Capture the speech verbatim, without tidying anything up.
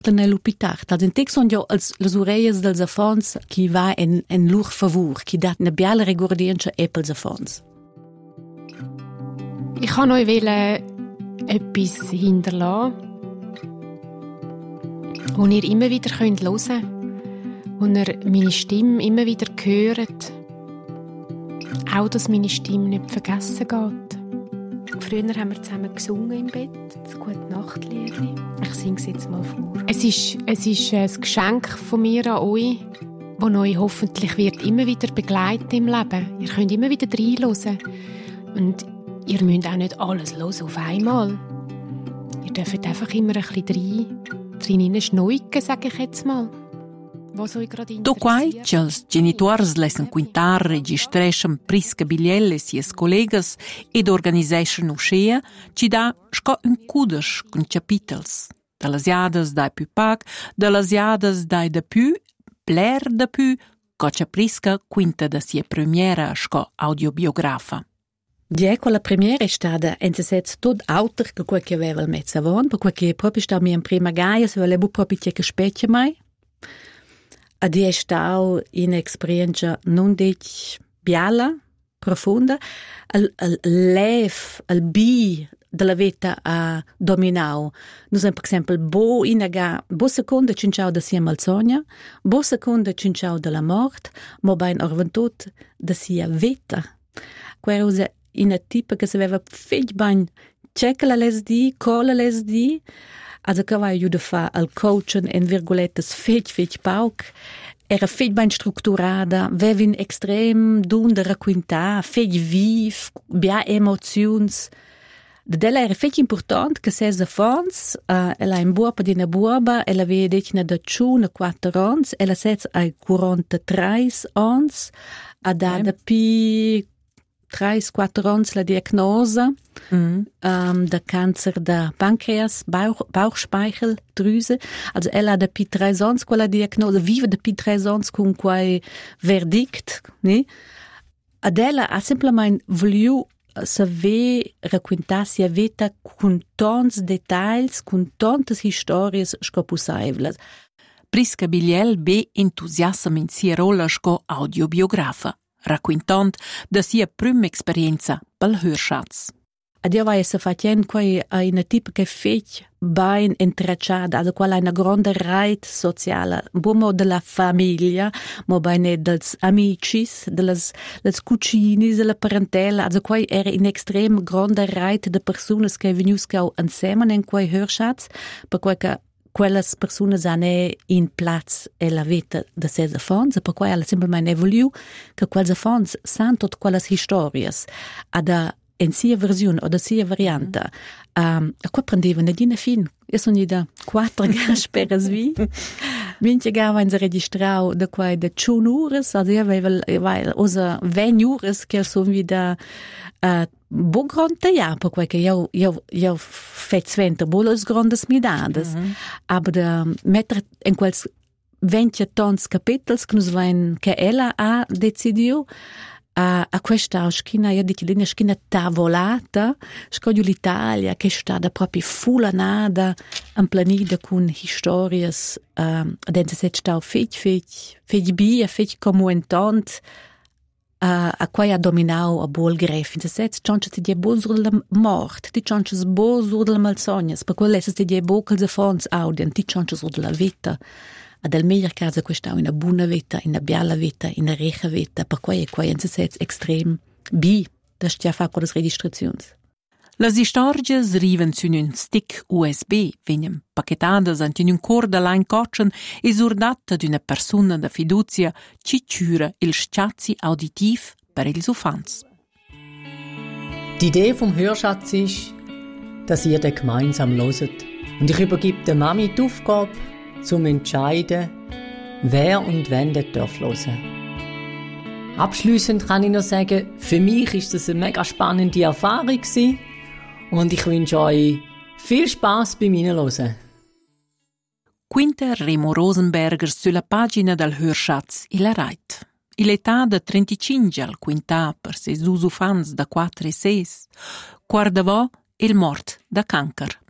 ne l'upitart. Also in Text sono io als les oreies dels affons qui va en en lur favor, qui dat ne biala regordiencha epels affons. Ich kann euch wollen etwas hinterlassen, wo ihr immer wieder hören könnt, wo ihr meine Stimme immer wieder hört. Auch, dass meine Stimme nicht vergessen geht. Früher haben wir zusammen gesungen im Bett, das Gute-Nacht-Lied. Ich singe es jetzt mal vor. Es ist, es ist ein Geschenk von mir an euch, das euch hoffentlich wird immer wieder begleiten im Leben. Ihr könnt immer wieder reinhören. Und ihr müsst auch nicht alles hören auf einmal. Ihr dürft einfach immer ein bisschen rein, rein schneiden, sage ich jetzt mal. Do quai che els genitors lesen quintar registreschen prisca biglielle sies collegas ed organiseschen uscea, ci da sco un cudes con capitels. Da las iadas dai più pac, da las iadas dai da più, bler da più, cocia prisca quinta da sia premiera sco audiobiografa. Ja, quella premiera è stata enzesets tot auter che quel che aveva il mezzavon, per quel che proprio sta mi in prima gaia, se volevo proprio che specchia mai. Ad è stata un'esperienza non dic biala, profonda, il, il lef, il bi della vita a dominau. Noi per esempio, bo inaga, bo seconda cinciao da sia malsogna, bo seconda cinciao della morte, ma ben orventut da sia vita. Quella è una tipa che si aveva fetch ben check la lesdi, cola lesdi, also che vai aiuta fa al coaching in virgolettes fetch fetch pauk. Era fetch ben strutturata, vevin extrem dun de racquintar, fetch viv, bia emozions. Della era fetch important che ses a fons, uh, ella in buoba di una buoba, ella vede decina da ciuna quattro ans, ella sets ai quarantatré ans, a dada pi tre quattro ans la diagnose mm. um, da Cancer da Pancreas, Bauch, Bauchspeicheldrüse. Also ella da pi tre ans quella diagnose, vive da pi tre ans con quel verdict, ne? Ad ella ha semplicemente voluto saber raccontar sia vita con tants dettagli, con tantas stories scoposables. Prisca Bigliel be entusiasma in sia rolla sco audiobiografa, raccontant da sia prima esperienza pel Hörschatz. Ad io vai a facien quei a una tipa che fec ben intracciata, also quella una grande rete sociale, buono della famiglia, ma bene dels amicis, delles les cucinis, della parentela, also quei era in extrem grande rete de personas che venuscau insieme in quei Hörschatz, per quei che quelles personas hanno in plaz e la vita de ses affons, per quei alla semplicemente evolu che quels affons san tot quelles historias, ad in sia versione o da sia variante. Um, a qua prendeva una dina fin. Io sono da quattro gas per svi. Minche gava in registrau da quai da ciun ures, also io avevo osa ven ures che sono wieder uh, bo grande ja, per quai che io io io fetz venter bolos grandes midades. Mm-hmm. Aber da mettere in quels venti tons capitels che nos vain che ella ha decidiu a, a questa schina, io dico linea schina tavolata, scoglio l'Italia che è stata proprio fulanada, implanida con historias, um, dentro se stau fetch fetch fetch bia, fetch comuentant, uh, a quai ha dominau a bol gref. In se set chances ti die bol sur la mort, ti chances bol sur la malsognas, per quello se ti die bocal de fons audien, ti chances sur la vita. Ad al meglio caso questa è una buona vita, una bella vita, una ricca vita, per cui è qua in se extrem bi, da stia fa con le registrazioni. Las istorges riven su un stick U S B, venien paquetadas ant in un cor da line cotchen e surdata d'una persona da fiducia ci cura il schatzi auditiv per ils ufans. Die Idee vom Hörschatz ist, dass ihr den gemeinsam hört. Und ich übergebe der Mami die Aufgabe, zum entscheiden, wer und wann das darf hören. Abschliessend kann ich noch sagen, für mich ist das eine mega spannende Erfahrung gewesen und ich wünsche euch viel Spass beim Hinhören. Quinta Remo Rosenberger sulla pagina del Hörschatz il reit. L'età da trentacinque al quinta per ses usufans da quattro e sei, guardavò il mort da cancer.